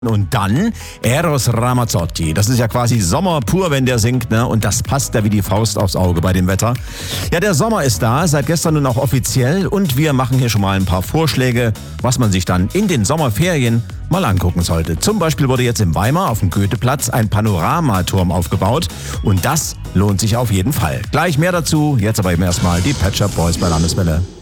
Und dann Eros Ramazzotti. Das ist ja quasi Sommer pur, wenn der singt, ne? Und das passt ja wie die Faust aufs Auge bei dem Wetter. Ja, der Sommer ist da, seit gestern nun auch offiziell. Und wir machen hier schon mal ein paar Vorschläge, was man sich dann in den Sommerferien mal angucken sollte. Zum Beispiel wurde jetzt in Weimar auf dem Goetheplatz ein Panoramaturm aufgebaut. Und das lohnt sich auf jeden Fall. Gleich mehr dazu, jetzt aber eben erstmal die Pet Shop Boys bei Landeswelle.